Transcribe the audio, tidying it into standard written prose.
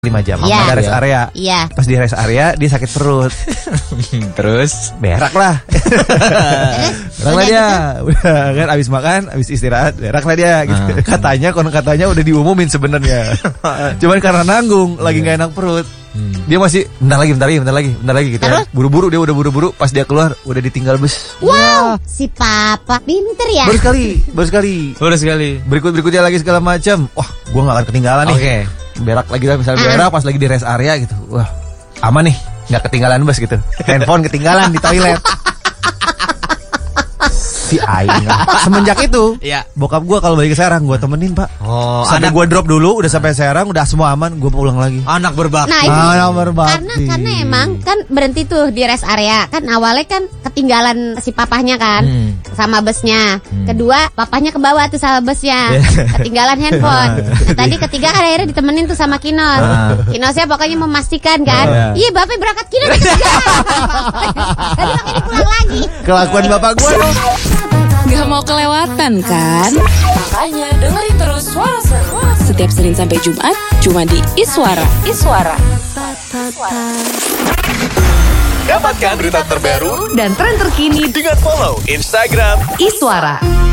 5 jam. Iya. Ada rest area. Iya. Pas di rest area dia sakit perut. Terus Berak lah. Berak lah dia. Udah kan abis makan, abis istirahat, berak lah dia gitu. Katanya udah diumumin sebenarnya. Cuman karena nanggung, lagi enggak enak perut. Dia masih bentar lagi gitu. Terus? Kan. Buru-buru dia udah buru-buru, pas dia keluar udah ditinggal bus. Wow, si papa pinter ya. Baru sekali. Berikutnya lagi segala macam. Wah, gua enggak akan ketinggalan nih. Oke. Berak lagi lah, misalnya berak pas lagi di rest area gitu. Wah, aman nih, nggak ketinggalan bus gitu. Handphone ketinggalan di toilet. Si Aing. Semenjak itu, Iya. bokap gue kalau balik ke Serang gue temenin pak. Oh, Sampai gue drop dulu, udah sampai Serang, udah semua aman, gue pulang lagi. anak berbakti. Nah, itu Nomor bakti. karena emang kan berhenti tuh di rest area. Kan awalnya kan ketinggalan si papahnya kan sama busnya. Kedua, papahnya ke bawah tuh sama busnya. Ketinggalan handphone. Nah, tadi ketiga kan akhirnya ditemenin tuh sama Kinos. Kinosnya pokoknya memastikan kan. Iya, bapak berangkat Kinos ketinggalan. Tadi makanya pulang lagi. Kelakuan bapak gue. Gak mau kelewatan kan? Makanya dengerin terus Suara Seru setiap Senin sampai Jumat cuma di Iswara. Dapatkan berita terbaru Dan tren terkini dengan follow Instagram Iswara.